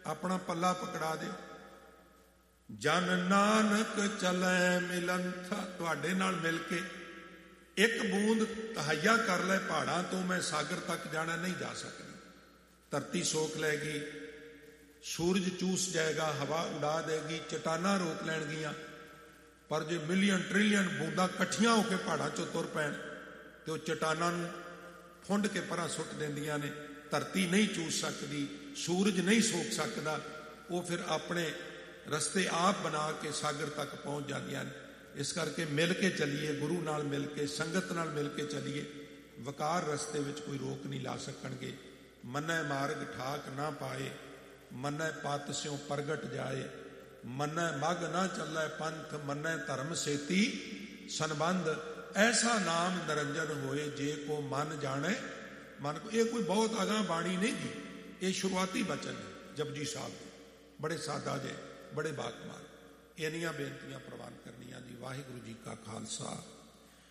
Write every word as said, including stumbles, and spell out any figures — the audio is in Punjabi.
ਆਪਣਾ ਪੱਲਾ ਪਕੜਾ ਦਿਓ। ਜਨ ਨਾਨਕ ਚਲੈ ਮਿਲੰਥ, ਤੁਹਾਡੇ ਨਾਲ ਮਿਲ ਕੇ ਇੱਕ ਬੂੰਦ ਤਹਈਆ ਕਰ ਲੈ ਪਹਾੜਾਂ ਤੋਂ, ਮੈਂ ਸਾਗਰ ਤੱਕ ਜਾਣਾ ਨਹੀਂ ਜਾ ਸਕਦੀ। ਧਰਤੀ ਸੋਖ ਲੈਗੀ, ਸੂਰਜ ਚੂਸ ਜਾਏਗਾ, ਹਵਾ ਉਡਾ ਦੇਗੀ, ਚਟਾਨਾਂ ਰੋਕ ਲੈਣਗੀਆਂ, ਪਰ ਜੇ ਮਿਲੀਅਨ ਟ੍ਰਿਲੀਅਨ ਬੂੰਦਾਂ ਇਕੱਠੀਆਂ ਹੋ ਕੇ ਪਹਾੜਾਂ ਚੋਂ ਤੁਰ ਪੈਣ ਤੇ ਉਹ ਚਟਾਨਾਂ ਨੂੰ ਫੁੰਡ ਕੇ ਪਰਾਂ ਸੁੱਟ ਦਿੰਦੀਆਂ ਨੇ। ਧਰਤੀ ਨਹੀਂ ਚੂਸ ਸਕਦੀ, ਸੂਰਜ ਨਹੀਂ ਸੋਖ ਸਕਦਾ, ਉਹ ਫਿਰ ਆਪਣੇ ਰਸਤੇ ਆਪ ਬਣਾ ਕੇ ਸਾਗਰ ਤੱਕ ਪਹੁੰਚ ਜਾਂਦੀਆਂ ਨੇ। ਇਸ ਕਰਕੇ ਮਿਲ ਕੇ ਚੱਲੀਏ, ਗੁਰੂ ਨਾਲ ਮਿਲ ਕੇ, ਸੰਗਤ ਨਾਲ ਮਿਲ ਕੇ ਚੱਲੀਏ। ਵਕਾਰ ਰਸਤੇ ਵਿੱਚ ਕੋਈ ਰੋਕ ਨਹੀਂ ਲਾ ਸਕਣਗੇ। ਮੰਨੈ ਮਾਰਗ ਠਾਕ ਨਾ ਪਾਏ, ਮੰਨੈ ਪਤ ਸਿਉ ਪ੍ਰਗਟ ਜਾਏ, ਮੰਨੈ ਮਗ ਨਾ ਚੱਲੈ ਪੰਥ, ਮੰਨੈ ਧਰਮ ਸੇਤੀ ਸੰਬੰਧ। ਐਸਾ ਨਾਮ ਨਿਰੰਜਨ ਹੋਏ, ਜੇ ਕੋ ਮਨ ਜਾਣੇ ਮਨ ਕੋ। ਇਹ ਕੋਈ ਬਹੁਤ ਅਗਾਂਹ ਬਾਣੀ ਨਹੀਂ ਜੀ, ਇਹ ਸ਼ੁਰੂਆਤੀ ਬਚਨ ਹੈ ਜਪਜੀ ਸਾਹਿਬ ਦੇ, ਬੜੇ ਸਾਦਾ ਜੇ, ਬੜੇ ਬਾਕਮਾਲ। ਇੰਨੀਆਂ ਬੇਨਤੀਆਂ ਪ੍ਰਵਾਨ ਕਰਨੀਆਂ ਜੀ। ਵਾਹਿਗੁਰੂ ਜੀ ਕਾ ਖਾਲਸਾ,